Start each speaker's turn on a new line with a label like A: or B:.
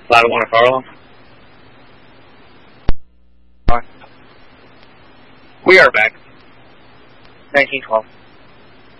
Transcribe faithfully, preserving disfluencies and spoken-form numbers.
A: Flight one Farlow. We are back. nineteen twelve.